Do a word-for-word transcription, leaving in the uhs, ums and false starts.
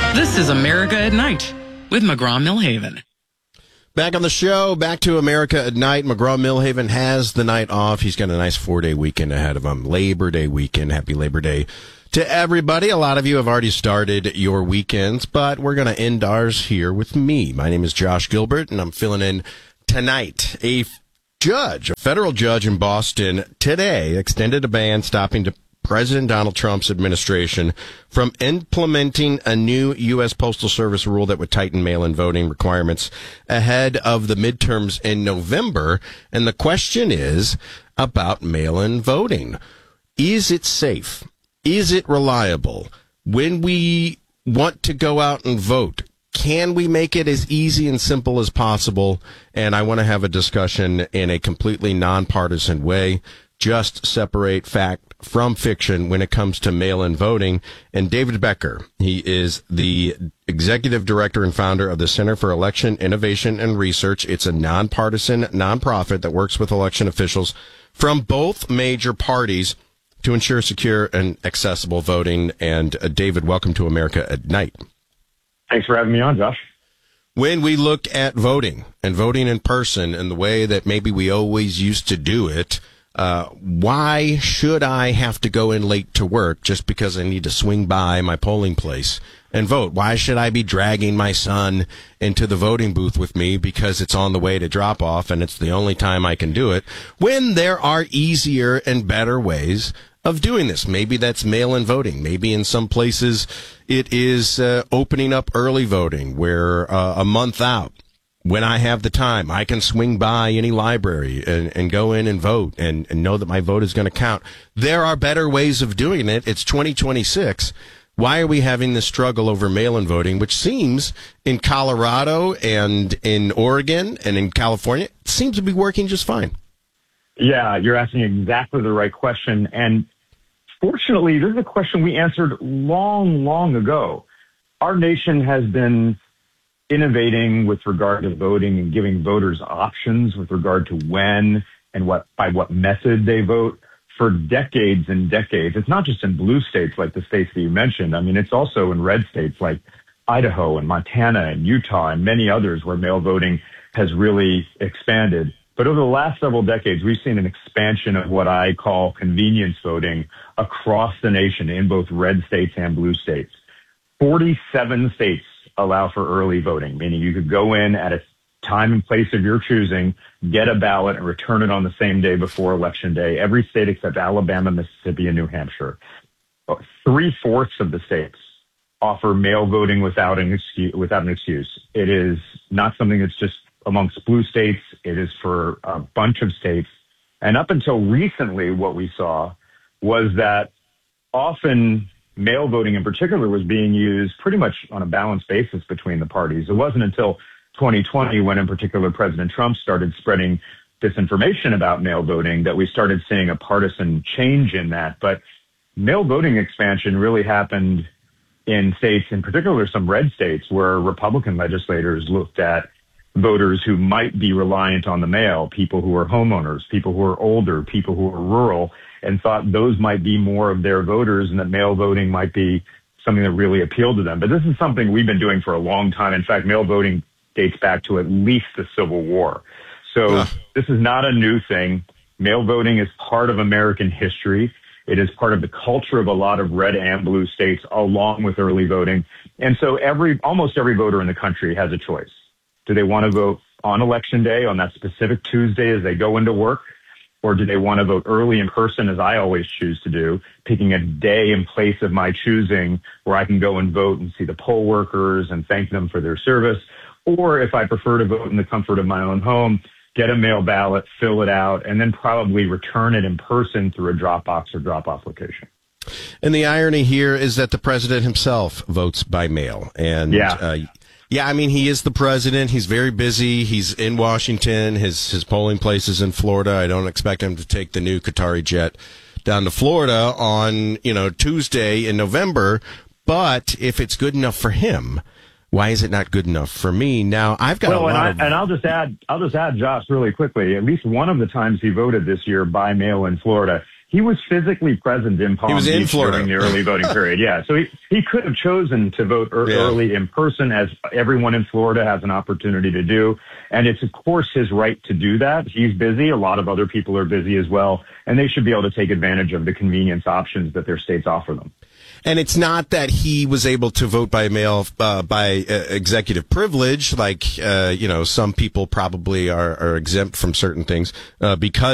This is America at Night with McGraw-Millhaven. Back on the show, back to America at Night. McGraw-Millhaven has the night off. He's got a nice four-day weekend ahead of him. Labor Day weekend. Happy Labor Day to everybody. A lot of you have already started your weekends, but we're going to end ours here with me. My name is Josh Gilbert, and I'm filling in tonight. A judge, a federal judge in Boston today extended a ban stopping to President Donald Trump's administration from implementing a new U S Postal Service rule that would tighten mail-in voting requirements ahead of the midterms in November. And the question is about mail-in voting. Is it safe? Is it reliable? When we want to go out and vote, can we make it as easy and simple as possible? And I want to have a discussion in a completely nonpartisan way. Just separate fact from fiction when it comes to mail-in voting. And David Becker, he is the executive director and founder of the Center for Election Innovation and Research. It's a nonpartisan nonprofit that works with election officials from both major parties to ensure secure and accessible voting. And uh, David, welcome to America at Night. Thanks for having me on, Josh. When we look at voting and voting in person and the way that maybe we always used to do it, Uh, why should I have to go in late to work just because I need to swing by my polling place and vote? Why should I be dragging my son into the voting booth with me because it's on the way to drop off and it's the only time I can do it, when there are easier and better ways of doing this? Maybe that's mail-in voting. Maybe in some places it is uh, opening up early voting where uh, a month out, when I have the time, I can swing by any library and, and go in and vote and, and know that my vote is going to count. There are better ways of doing it. It's twenty twenty-six. Why are we having this struggle over mail-in voting, which seems in Colorado and in Oregon and in California, it seems to be working just fine? Yeah, you're asking exactly the right question. And fortunately, this is a question we answered long, long ago. Our nation has been innovating with regard to voting and giving voters options with regard to when and what by what method they vote for decades and decades. It's not just in blue states like the states that you mentioned. I mean, it's also in red states like Idaho and Montana and Utah and many others where mail voting has really expanded. But over the last several decades, we've seen an expansion of what I call convenience voting across the nation in both red states and blue states. forty-seven states allow for early voting, meaning you could go in at a time and place of your choosing, get a ballot, and return it on the same day before Election Day. Every state except Alabama, Mississippi, and New Hampshire. Three-fourths of the states offer mail voting without an excuse. Without an excuse. It is not something that's just amongst blue states. It is for a bunch of states. And up until recently, what we saw was that often mail voting in particular was being used pretty much on a balanced basis between the parties. It wasn't until twenty twenty when in particular President Trump started spreading disinformation about mail voting that we started seeing a partisan change in that. But mail voting expansion really happened in states, in particular some red states, where Republican legislators looked at voters who might be reliant on the mail, people who are homeowners, people who are older, people who are rural, and thought those might be more of their voters and that mail voting might be something that really appealed to them. But this is something we've been doing for a long time. In fact, mail voting dates back to at least the Civil War. So uh. this is not a new thing. Mail voting is part of American history. It is part of the culture of a lot of red and blue states, along with early voting. And so every, almost every voter in the country has a choice. Do they want to vote on Election Day, on that specific Tuesday as they go into work? Or do they want to vote early in person, as I always choose to do, picking a day and place of my choosing where I can go and vote and see the poll workers and thank them for their service? Or if I prefer to vote in the comfort of my own home, get a mail ballot, fill it out, and then probably return it in person through a drop box or drop-off location. And the irony here is that the president himself votes by mail. And yeah. Uh, Yeah, I mean, he is the president. He's very busy. He's in Washington. His his polling place is in Florida. I don't expect him to take the new Qatari jet down to Florida on, you know, Tuesday in November. But if it's good enough for him, why is it not good enough for me? Now, I've got well, a lot and, I, of... and I'll just add, I'll just add, Josh, really quickly. At least one of the times he voted this year by mail in Florida, he was physically present in Palm He was in Beach Florida. during the early voting period. Yeah, so he, he could have chosen to vote er- Yeah. early in person, as everyone in Florida has an opportunity to do. And it's, of course, his right to do that. He's busy. A lot of other people are busy as well. And they should be able to take advantage of the convenience options that their states offer them. And it's not that he was able to vote by mail uh, by uh, executive privilege, like, uh, you know, some people probably are, are exempt from certain things uh, because